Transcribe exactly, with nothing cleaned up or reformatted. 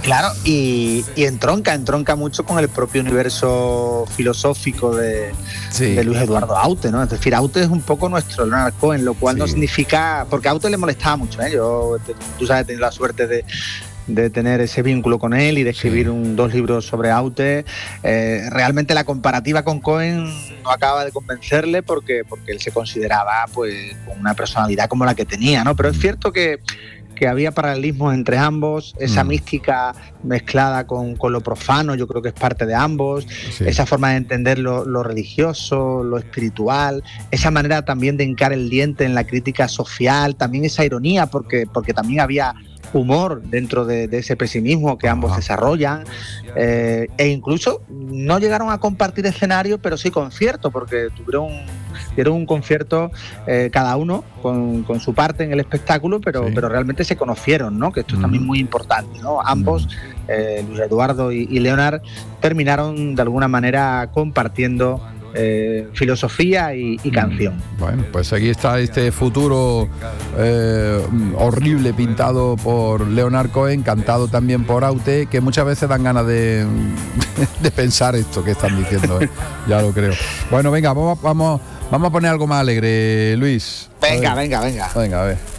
Claro, y, y entronca, entronca mucho con el propio universo filosófico de, sí. de Luis Eduardo Aute, ¿no? Es decir, Aute es un poco nuestro Leonard Cohen, lo cual sí. no significa... Porque a Aute le molestaba mucho, ¿eh? Yo, tú sabes, he tenido la suerte de... de tener ese vínculo con él y de escribir sí. un, dos libros sobre Aute. Eh, realmente la comparativa con Cohen no acaba de convencerle porque, porque él se consideraba pues con una personalidad como la que tenía, ¿no? Pero es cierto que, que había paralelismos entre ambos, esa mm. mística mezclada con, con lo profano, yo creo que es parte de ambos, sí. esa forma de entender lo, lo religioso, lo espiritual, esa manera también de hincar el diente en la crítica social, también esa ironía, porque, porque también había humor dentro de, de ese pesimismo que ambos Ajá. desarrollan, eh, e incluso no llegaron a compartir escenario, pero sí concierto, porque tuvieron, tuvieron un concierto eh, cada uno con, con su parte en el espectáculo, pero, sí. pero realmente se conocieron, ¿no? Que esto es también muy importante, ¿no? Ambos, eh, Luis Eduardo y, y Leonard, terminaron de alguna manera compartiendo Eh, filosofía y, y canción. Bueno, pues aquí está este futuro eh, horrible pintado por Leonard Cohen, cantado también por Aute, que muchas veces dan ganas de, de pensar esto que están diciendo, ¿eh? Ya lo creo. Bueno, venga, vamos, vamos, vamos a poner algo más alegre, Luis. Venga, venga, venga. Venga, a ver.